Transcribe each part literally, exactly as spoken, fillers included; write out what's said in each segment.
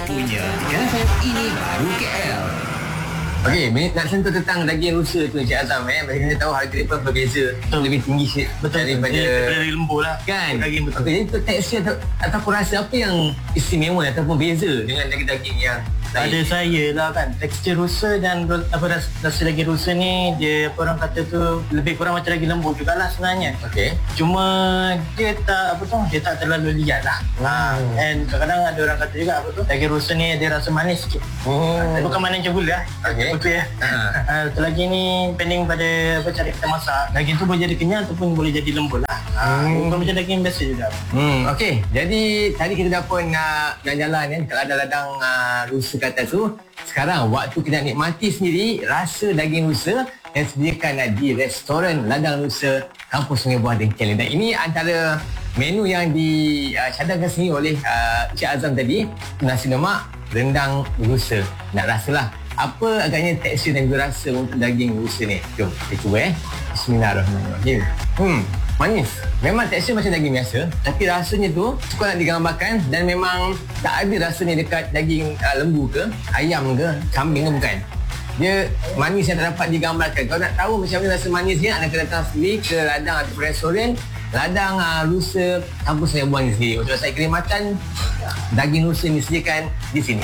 Punya F M ini baru K L. Okey, nak sentuh tentang daging rusa tu Encik Azam eh. Bagi kita tahu harga dia pun berbeza. Betul. Lebih tinggi sikit betul, daripada daripada lembu lah. Kan? Daging betul. Okey, jadi untuk tekstur atau, ataupun rasa apa yang istimewa ataupun beza dengan daging-daging yang Ada lain? saya lah kan, tekstur rusa dan apa rasa, rasa daging rusa ni dia apa orang kata tu lebih kurang macam daging lembu jugalah sebenarnya. Okey. Cuma dia tak apa tu, dia tak terlalu liat lah. Ha, Hmm. and kadang-kadang ada orang kata juga apa tu, daging rusa ni dia rasa manis sikit. Oh. Bukan manis macam gula. Okey. Betul ya. Ha. Ha, satu lagi ni depending pada apa cara kita masak. Daging tu boleh jadi kenyal ataupun boleh jadi lembut lah. Ha, Hmm. bukan macam daging biasa juga. Hmm, okey. Jadi tadi kita dah pun nak jalan-jalan kan kat ladang-ladang uh, rusa kat atas tu. Sekarang waktu kita nak nikmati sendiri rasa daging rusa yang disediakan uh, di restoran ladang rusa Kampung Sungai Buah Dengkel. Dan ini antara menu yang dicadangkan sendiri oleh uh, Encik Azam tadi, nasi lemak rendang rusa. Nak rasalah apa agaknya tekstur dan juga rasa untuk daging rusa ni. Jom kita cuba eh. Bismillahirrahmanirrahim. Hmm, manis. Memang tekstur macam daging biasa, tapi rasanya tu cukup nak digambarkan dan memang tak ada rasanya dekat daging uh, lembu ke, ayam ke, kambing ke bukan. Dia manis yang tak dapat digambarkan. Kalau nak tahu macam mana rasa manis dia, anda kena datang sendiri ke ladang atau restoran ladang uh, rusa Kampung Sungai Buah ni sendiri. Untuk saya perkhidmatan daging rusa ni disediakan di sini.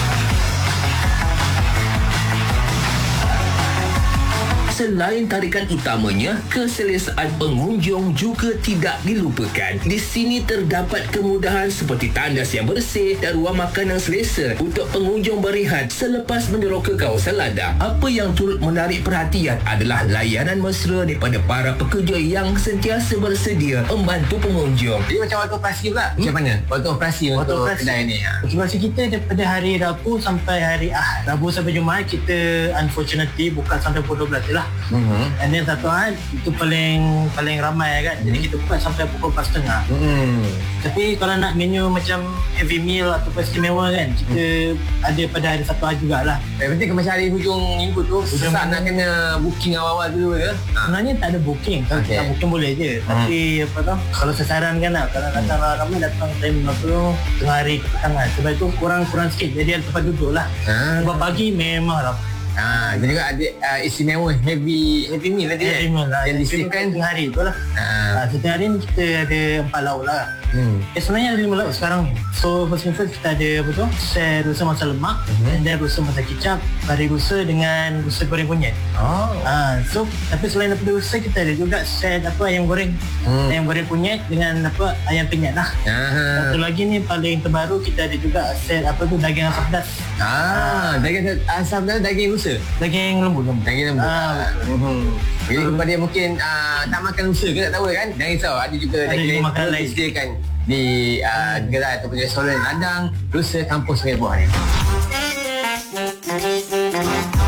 Selain tarikan utamanya, keselesaan pengunjung juga tidak dilupakan. Di sini terdapat kemudahan seperti tandas yang bersih dan ruang makan yang selesa untuk pengunjung berehat selepas meneroka kawasan ladang. Apa yang turut menarik perhatian adalah layanan mesra daripada para pekerja yang sentiasa bersedia membantu pengunjung. Jadi macam waktu operasi pula. Hmm? Macam mana? Waktu operasi Waktu untuk operasi. kedai ni. Ha. Operasi kita daripada hari Rabu sampai hari Ahad. Rabu sampai Jumaat kita unfortunately buka sampai pukul dua belas je lah. Mm-hmm. And then satu Ahad itu paling paling ramai kan. Jadi kita buka sampai pukul empat tiga puluh. Hmm. Tapi kalau nak menu macam heavy meal ataupun istimewa kan, kita hmm. ada pada hari Sabtu Ahad jugalah. Eh, penting ke macam hari hujung minggu tu susah nak kena booking awal-awal dulu ke? Ha. Sebenarnya tak ada booking. Kalau Okay. kita booking boleh je. Hmm. Tapi apa tau, kalau saya sarankan lah, kalau datang hmm. ramai datang time lima puluh tengah hari ke petangan. Sebab itu kurang-kurang sikit. Jadi ada tempat duduk lah. Ha. Sebab pagi memang ramai. Ha, dan juga ada uh, istimewa heavy heavy meal tadi Heavy meal lah. yang disediakan. tengah hari tu lah. Ha. Ha, setiap hari ni kita ada empat lauk lah. Hmm. Eh, sebenarnya ada lima lauk sekarang ni. So first thing first kita ada apa tu, set rusa masak lemak, Mhm. and then rusa masak kicap, kari rusa dengan rusa goreng kunyit. Oh. Ha, so tapi selain daripada rusa kita ada juga set apa ayam goreng. Hmm. Ayam goreng kunyit dengan apa ayam penyet lah. Ha. Satu lagi ni paling terbaru kita ada juga set apa tu daging asam pedas. Ah, daging asam dan daging rusa. Daging lembu lembu. Daging lembu. Ah, Hmm. Jadi kepada yang mungkin uh, tak makan rusa ke tak tahu kan? Jangan risau, ada juga Ada daging juga lain makanan yang lain. disediakan di uh, gerai ataupun restoran ladang rusa Kampung Sungai Buah ni.